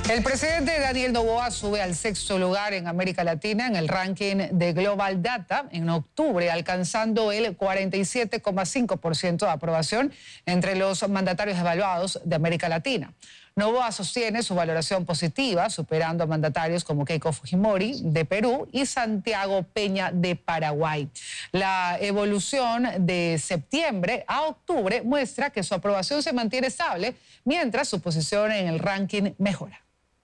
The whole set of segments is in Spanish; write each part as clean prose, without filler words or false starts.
El presidente Daniel Noboa sube al 6º lugar en América Latina en el ranking de Global Data en octubre, alcanzando el 47,5% de aprobación entre los mandatarios evaluados de América Latina. Noboa sostiene su valoración positiva, superando a mandatarios como Keiko Fujimori de Perú y Santiago Peña de Paraguay. La evolución de septiembre a octubre muestra que su aprobación se mantiene estable, mientras su posición en el ranking mejora.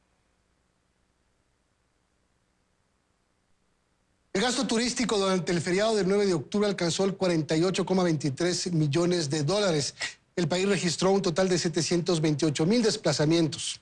El gasto turístico durante el feriado del 9 de octubre alcanzó el 48,23 millones de dólares. El país registró un total de 728,000 desplazamientos.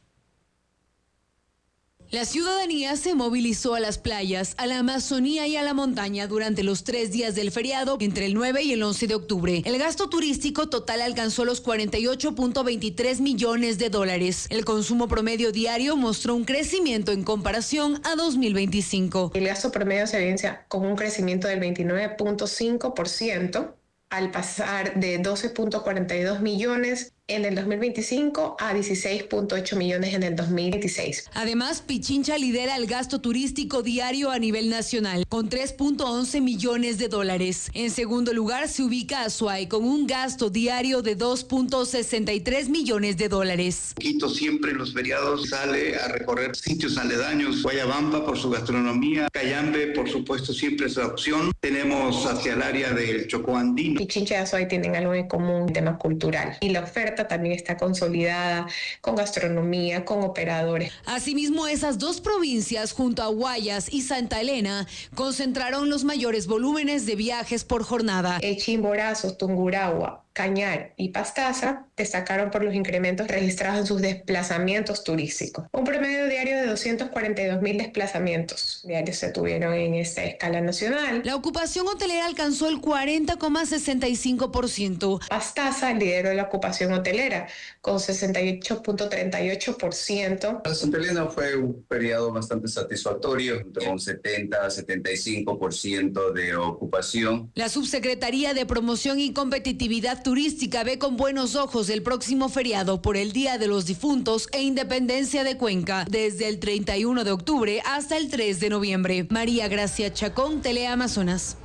La ciudadanía se movilizó a las playas, a la Amazonía y a la montaña durante los 3 días del feriado entre el 9 y el 11 de octubre. El gasto turístico total alcanzó los 48,23 millones de dólares. El consumo promedio diario mostró un crecimiento en comparación a 2025. El gasto promedio se evidencia con un crecimiento del 29,5%. Al pasar de 12,42 millones en el 2025 a 16,8 millones en el 2026. Además, Pichincha lidera el gasto turístico diario a nivel nacional, con 3,11 millones de dólares. En segundo lugar se ubica Azuay, con un gasto diario de 2,63 millones de dólares. Quito siempre en los feriados sale a recorrer sitios aledaños. Guayabamba por su gastronomía, Cayambe por supuesto siempre es la opción. Tenemos hacia el área del Chocó andino. Pichincha y Azuay tienen algo en común, un tema cultural, y la oferta también está consolidada con gastronomía, con operadores. Asimismo, esas dos provincias, junto a Guayas y Santa Elena, concentraron los mayores volúmenes de viajes por jornada. Chimborazo, Tungurahua, Cañar y Pastaza destacaron por los incrementos registrados en sus desplazamientos turísticos. Un promedio diario de 242,000 desplazamientos diarios se tuvieron en esta escala nacional. La ocupación hotelera alcanzó el 40,65%. Pastaza lideró la ocupación hotelera con 68,38%. Para Santa Elena fue un periodo bastante satisfactorio, con 70-75% de ocupación. La Subsecretaría de Promoción y Competitividad Turística ve con buenos ojos el próximo feriado por el Día de los Difuntos e Independencia de Cuenca, desde el 31 de octubre hasta el 3 de noviembre. María Gracia Chacón, Teleamazonas.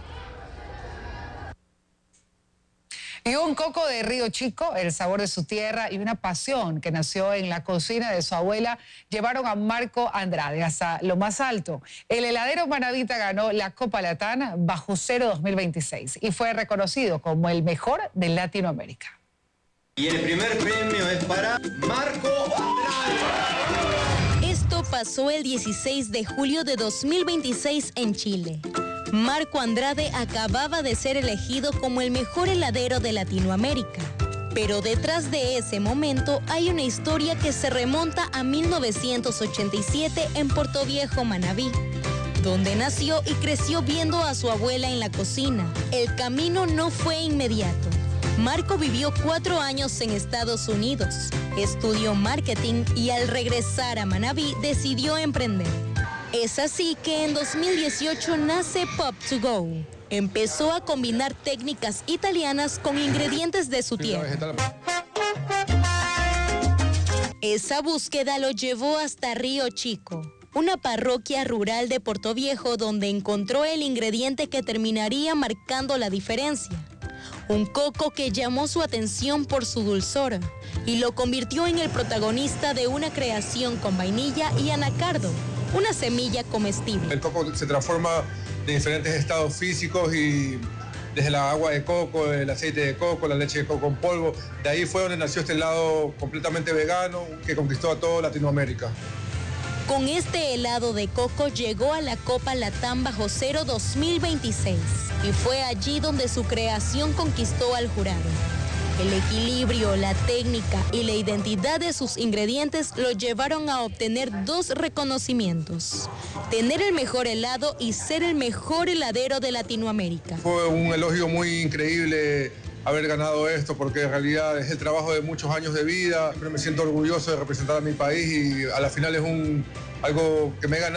Y un coco de Río Chico, el sabor de su tierra y una pasión que nació en la cocina de su abuela llevaron a Marco Andrade hasta lo más alto. El heladero Manavita ganó la Copa Latán Bajo Cero 2026 y fue reconocido como el mejor de Latinoamérica. Y el primer premio es para Marco Andrade. Esto pasó el 16 de julio de 2026 en Chile. Marco Andrade acababa de ser elegido como el mejor heladero de Latinoamérica. Pero detrás de ese momento hay una historia que se remonta a 1987 en Portoviejo, Manabí, donde nació y creció viendo a su abuela en la cocina. El camino no fue inmediato. Marco vivió 4 años en Estados Unidos, estudió marketing y al regresar a Manabí decidió emprender. Es así que en 2018 nace Pop to Go. Empezó a combinar técnicas italianas con ingredientes de su tierra. Esa búsqueda lo llevó hasta Río Chico, una parroquia rural de Portoviejo donde encontró el ingrediente que terminaría marcando la diferencia. Un coco que llamó su atención por su dulzor y lo convirtió en el protagonista de una creación con vainilla y anacardo, una semilla comestible. El coco se transforma de diferentes estados físicos y desde la agua de coco, el aceite de coco, la leche de coco en polvo. De ahí fue donde nació este helado completamente vegano que conquistó a toda Latinoamérica. Con este helado de coco llegó a la Copa Latán Bajo Cero 2026 y fue allí donde su creación conquistó al jurado. El equilibrio, la técnica y la identidad de sus ingredientes lo llevaron a obtener 2 reconocimientos: tener el mejor helado y ser el mejor heladero de Latinoamérica. Fue un elogio muy increíble haber ganado esto, porque en realidad es el trabajo de muchos años de vida. Siempre me siento orgulloso de representar a mi país y a la final es algo que me he ganado.